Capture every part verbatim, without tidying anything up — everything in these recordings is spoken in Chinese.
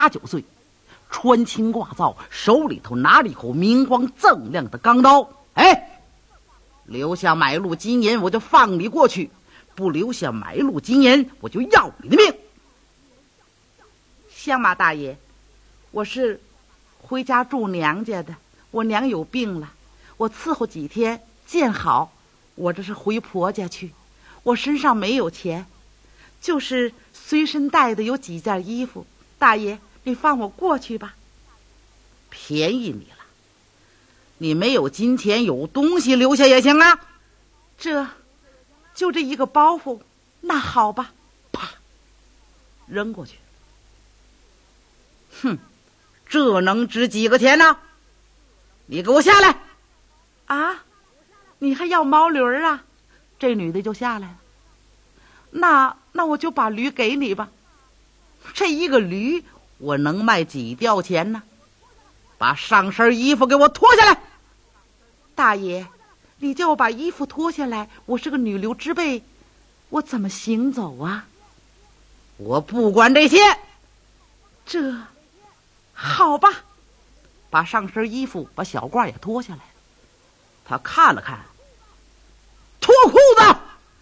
九岁，穿青挂皂，手里头拿了一口明光锃亮的钢刀。哎，留下买路金银，我就放你过去；不留下买路金银，我就要你的命。 相马大爷，我是回家住娘家的，我娘有病了，我伺候几天见好，我这是回婆家去，我身上没有钱，就是随身带的有几件衣服，大爷你放我过去吧。 便宜你了，你没有金钱，有东西留下也行啊。 这就这一个包袱，那好吧， 啪，扔过去。哼，这能值几个钱呢？你给我下来！ 啊，你还要毛驴啊？这女的就下来了。那那我就把驴给你吧。 这一个驴我能卖几吊钱呢？把上身衣服给我脱下来！ 大爷，你叫我把衣服脱下来，我是个女流之辈，我怎么行走啊？ 我不管这些。 这好吧， 把上身衣服把小褂也脱下来。他看了看，脱裤子！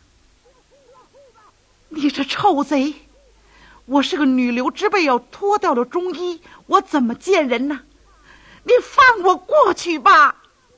你这臭贼，我是个女流之辈，要脱掉了中衣，我怎么见人呢？你放我过去吧。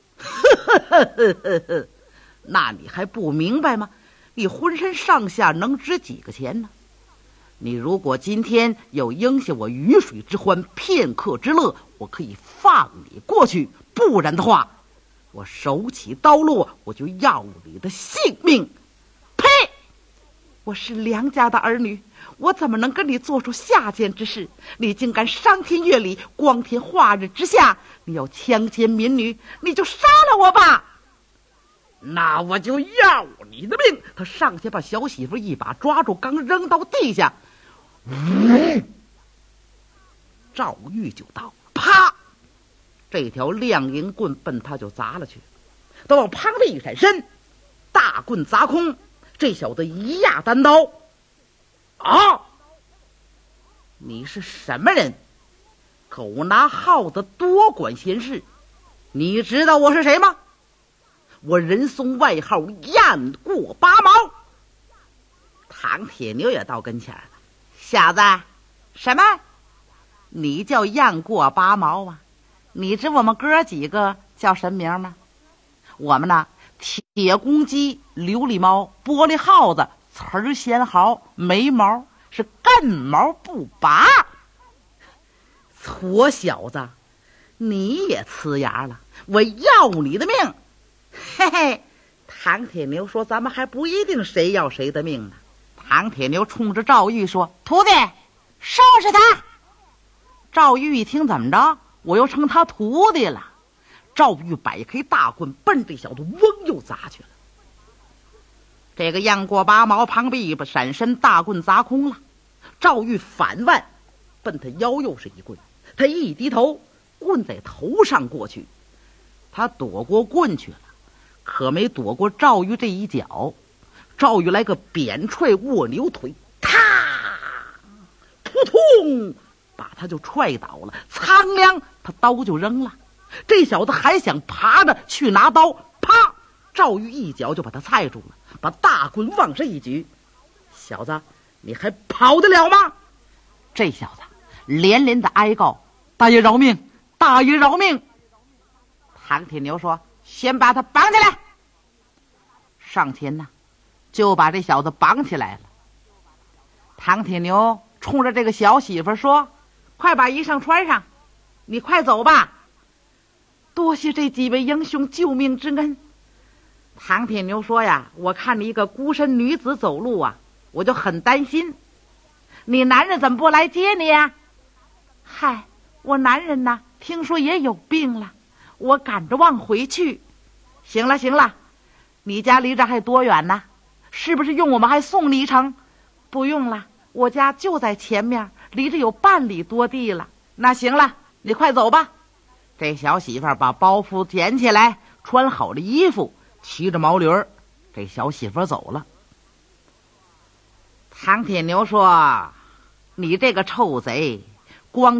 那你还不明白吗？你浑身上下能值几个钱呢？你如果今天有应下我鱼水之欢，片刻之乐，我可以放你过去；不然的话，我手起刀落，我就要你的性命。 呸！我是良家的儿女，我怎么能跟你做出下贱之事？你竟敢伤天越理，光天化日之下，你要强奸民女，你就杀了我吧！ 那我就要你的命！他上前把小媳妇一把抓住，刚扔到地下，呜，赵玉就到，啪，这条亮银棍奔他就砸了去。他往旁边一闪身，大棍砸空，这小子一压单刀。啊！你是什么人？狗拿耗子多管闲事。你知道我是谁吗？我人送外号雁过八毛。唐铁牛也到跟前了。小子， 什么？ 你叫雁过八毛啊？你知我们哥几个叫什么名吗？我们呢，铁公鸡、琉璃猫、玻璃耗子、瓷儿仙毫、眉毛，是干毛不拔。矬小子，你也呲牙了！我要你的命！嘿嘿，唐铁牛说：“咱们还不一定谁要谁的命呢。”唐铁牛冲着赵玉说：“徒弟，收拾他！”赵玉一听，怎么着？我又成他徒弟了。赵玉摆开大棍，奔这小子嗡又砸去了。这个雁过八毛旁边一把闪身，大棍砸空了。赵玉反腕奔他腰又是一棍，他一低头，棍在头上过去，他躲过棍去了，可没躲过赵玉这一脚。赵玉来个扁踹卧牛腿，啪，扑通，把他就踹倒了。苍凉，他刀就扔了。这小子还想爬着去拿刀，啪，赵玉一脚就把他踩住了，把大棍往上一举。小子，你还跑得了吗？这小子连连的哀告：“大爷饶命，大爷饶命！”唐铁牛说：“先把他绑起来。”上前呢，就把这小子绑起来了。唐铁牛冲着这个小媳妇说：“快把衣裳穿上，你快走吧。”多谢这几位英雄救命之恩。唐铁牛说呀：“我看你一个孤身女子走路啊，我就很担心。你男人怎么不来接你呀？”“嗨，我男人呢，听说也有病了，我赶着往回去。”“行了行了，你家离这还多远呢？是不是用我们还送你一程？”“不用了，我家就在前面，离着有半里多地了。”“那行了，你快走吧。”这小媳妇把包袱捡起来，穿好了衣服，骑着毛驴儿，这小媳妇走了。唐铁牛说：“你这个臭贼， 光